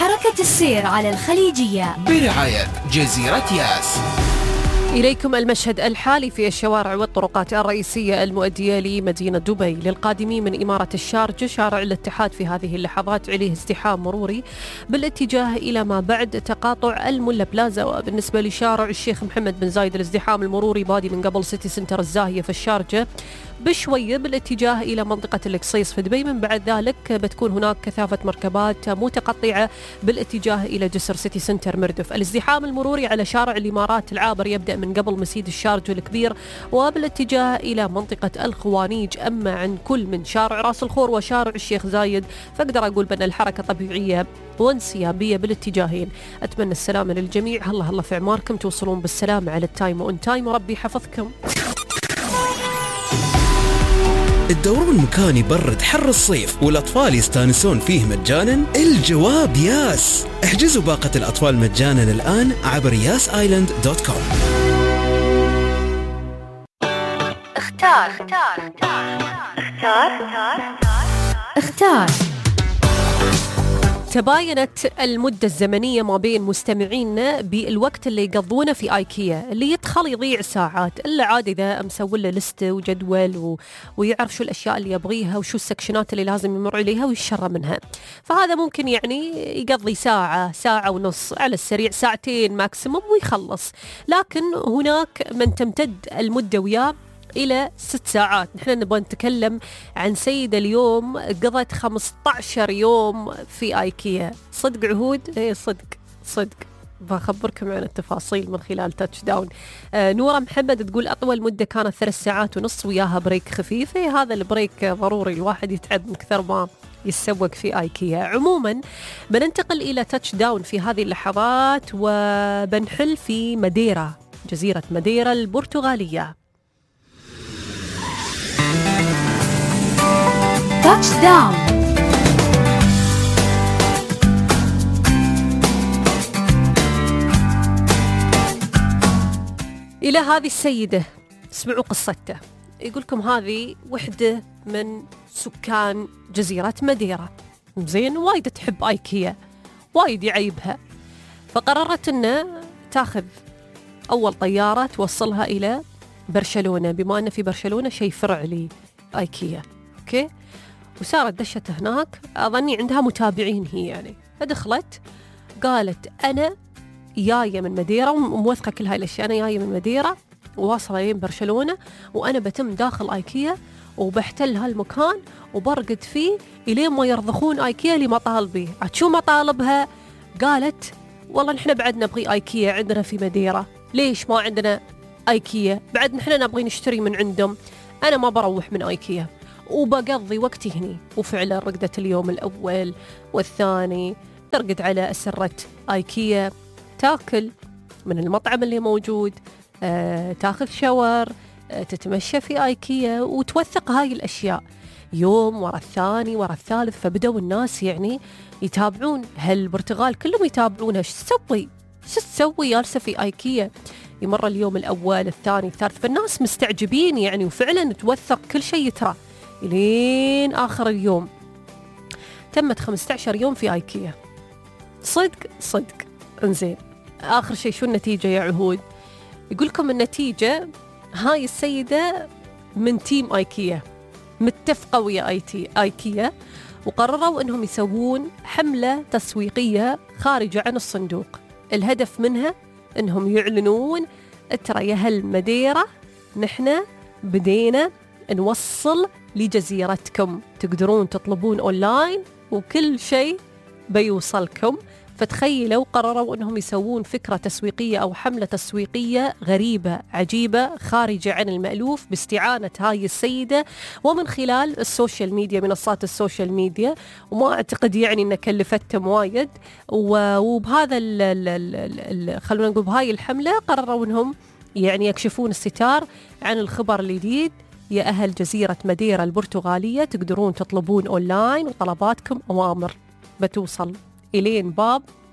حركة السير على الخليجية برعاية جزيرة ياس. إليكم المشهد الحالي في الشوارع والطرقات الرئيسية المؤدية لمدينة دبي. للقادمين من إمارة الشارجة شارع الاتحاد في هذه اللحظات عليه ازدحام مروري بالاتجاه إلى ما بعد تقاطع الملا بلازا. وبالنسبة لشارع الشيخ محمد بن زايد الازدحام المروري بادي من قبل سيتي سنتر الزاهية في الشارجة بشوية بالاتجاه إلى منطقة القصيص في دبي. من بعد ذلك بتكون هناك كثافة مركبات متقطعة بالاتجاه إلى جسر سيتي سنتر مردف. الازدحام المروري على شارع الإمارات العابر يبدأ من قبل مسيد الشارجة الكبير وبالاتجاه إلى منطقة الخوانيج. أما عن كل من شارع راس الخور وشارع الشيخ زايد فأقدر أقول بأن الحركة طبيعية وانسيابية بالاتجاهين. أتمنى السلامة للجميع. الله في أعماركم، توصلون بالسلامة على التايم وأون تايم وربي حفظكم. تدورون مكان يبرد حر الصيف والأطفال يستانسون فيه مجانا؟ الجواب ياس. احجزوا باقة الأطفال مجانا الآن عبر yasisland.com. اختار. تباينت المدة الزمنية ما بين مستمعينا بالوقت اللي يقضونه في آيكيا، اللي يدخل يضيع ساعات إلا عاد إذا مسوي له لستة وجدول ويعرف شو الأشياء اللي يبغيها وشو السكشنات اللي لازم يمر عليها ويشرى منها. فهذا ممكن يعني يقضي ساعة ونص على السريع، ساعتين ماكسيموم ويخلص. لكن هناك من تمتد المدة وياه إلى 6 ساعات. نحن نبغى نتكلم عن سيدة اليوم قضت 15 يوم في آيكيا. صدق عهود؟ إيه صدق. بخبركم عن التفاصيل من خلال تاتش داون. نورة محمد تقول أطول مدة كانت 3 ساعات ونص وياها بريك خفيف. هذا البريك ضروري، الواحد يتعب من كثر ما يتسوق في آيكيا. عموما بننتقل إلى تاتش داون في هذه اللحظات وبنحل في ماديرا، جزيرة ماديرا البرتغالية. تاتش داون. إلى هذه السيدة، اسمعوا قصته. يقولكم هذه وحدة من سكان جزيرة ماديرا، زين، وايد تحب آيكيا، وايد يعيبها. فقررت أنه تاخذ أول طيارة توصلها إلى برشلونة، بما أن في برشلونة شيء فرع لآيكيا. أوكي، وصارت دشت هناك، أظني عندها متابعين هي يعني. فدخلت قالت أنا جاية من ماديرا وموثقة كل هاي الأشياء، أنا جاية من ماديرا وواصلة لين برشلونة وأنا بتم داخل آيكيا وبحتل هالمكان وبرقد فيه إلين ما يرضخون آيكيا لمطالبي. عاد شو مطالبها؟ قالت والله نحن بعد نبغي آيكيا عندنا في ماديرا. ليش ما عندنا آيكيا؟ بعد نحن نبغي نشتري من عندهم، أنا ما بروح من آيكيا وبقضي وقتي هني. وفعلا رقدت اليوم الأول والثاني، ترقد على أسرة آيكيا، تاكل من المطعم اللي موجود، تاخذ شاور، تتمشى في آيكيا وتوثق هاي الأشياء يوم ورا الثاني ورا الثالث. فبدأوا الناس يعني يتابعون، هالبرتغال كلهم يتابعونها، شو تسوي جالسة في آيكيا. يمر اليوم الأول الثاني الثالث، فالناس مستعجبين يعني، وفعلا توثق كل شيء ترى إلين آخر اليوم. تمت 15 يوم في آيكيا. صدق. انزين، آخر شيء شو النتيجة يا عهود؟ يقولكم النتيجة هاي السيدة من تيم آيكيا متفقة ويا آيكيا وقرروا أنهم يسوون حملة تسويقية خارجة عن الصندوق. الهدف منها أنهم يعلنون ترى يا هالماديرا نحن بدينا نوصل لجزيرتكم، تقدرون تطلبون أونلاين وكل شيء بيوصلكم. فتخيلوا قرروا أنهم يسوون فكرة تسويقية أو حملة تسويقية غريبة عجيبة خارجة عن المألوف باستعانة هاي السيدة ومن خلال السوشيال ميديا، منصات السوشيال ميديا. وما أعتقد يعني أن كلفتهم وايد. وبهذا خلونا نقول بهاي الحملة قرروا أنهم يعني يكشفون الستار عن الخبر الجديد. يا أهل جزيرة ماديرا البرتغالية تقدرون تطلبون أونلاين وطلباتكم أوامر بتوصل إلين باب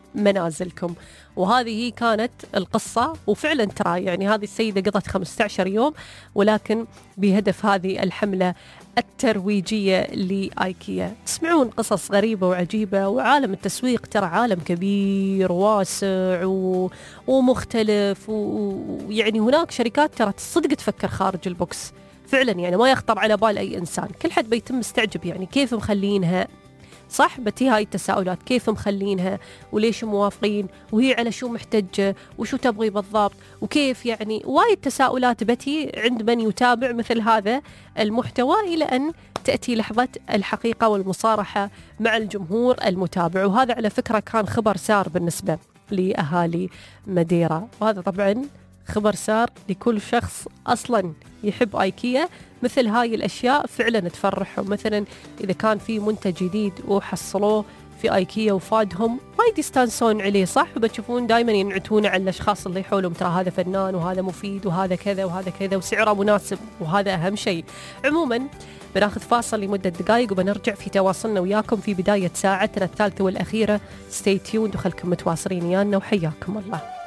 منازلكم. وهذه هي كانت القصة. وفعلا ترى يعني هذه السيدة قضت 15 يوم، ولكن بهدف هذه الحملة الترويجية لآيكيا. تسمعون قصص غريبة وعجيبة، وعالم التسويق ترى عالم كبير واسع ومختلف، ويعني هناك شركات ترى صدق تفكر خارج البوكس فعلا، يعني ما يخطر على بال أي إنسان. كل حد بيتم مستعجب يعني كيف مخلينها صح. بتي هاي التساؤلات، كيف مخلينها وليش موافقين وهي على شو محتاجة وشو تبغي بالضبط وكيف، يعني وايد تساؤلات بتي عند من يتابع مثل هذا المحتوى، إلى أن تأتي لحظة الحقيقة والمصارحة مع الجمهور المتابع. وهذا على فكرة كان خبر سار بالنسبة لأهالي ماديرا، وهذا طبعا خبر سار لكل شخص أصلا يحب آيكيا. مثل هاي الأشياء فعلا تفرحهم. مثلا إذا كان في منتج جديد وحصلوه في آيكيا وفادهم، وايد يستانسون عليه صح. وبتشوفون دائما ينعتون على الأشخاص اللي حولهم، ترى هذا فنان وهذا مفيد وهذا كذا وهذا كذا وسعره مناسب، وهذا أهم شيء. عموما بناخذ فاصل لمدة دقائق وبنرجع في تواصلنا وياكم في بداية ساعتنا الثالثة والأخيرة. stay tuned وخلكم متواصلين ويانا، وحياكم الله.